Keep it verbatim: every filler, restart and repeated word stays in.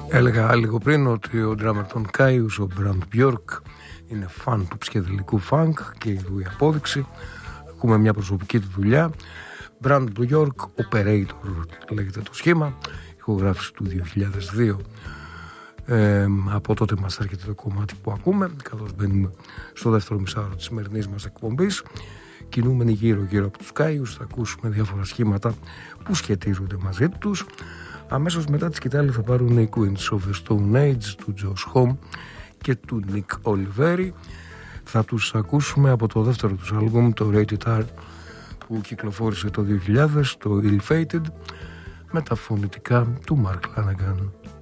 Έλεγα λίγο πριν ότι ο drummer των Κάιους, ο Brand Bjork, είναι φαν του ψυχεδελικού funk και η απόδειξη. Ακούμε μια προσωπική του δουλειά. Brand Bjork Operator λέγεται το σχήμα, ηχογράφηση του δύο χιλιάδες δύο. Ε, από τότε μας έρχεται το κομμάτι που ακούμε, καθώς μπαίνουμε στο δεύτερο μισάωρο της σημερινής μας εκπομπής. Κινούμενοι γύρω γύρω από τους Κάιους, θα ακούσουμε διάφορα σχήματα που σχετίζονται μαζί τους. Αμέσως μετά τη σκητάλη θα πάρουν οι Queens of the Stone Age του Josh Homme και του Nick Oliveri. Θα τους ακούσουμε από το δεύτερο τους άλμπουμ, το Rated R, που κυκλοφόρησε το δύο χιλιάδες, το Ill Fated, με τα φωνητικά του Mark Lanegan.